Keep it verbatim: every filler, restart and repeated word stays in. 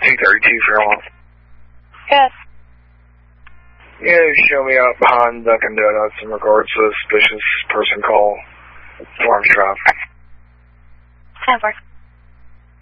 two thirty-two Fairmont. Yes. Yeah, show me out behind Dunkin' Donuts in regards to a suspicious person call Farms Drive.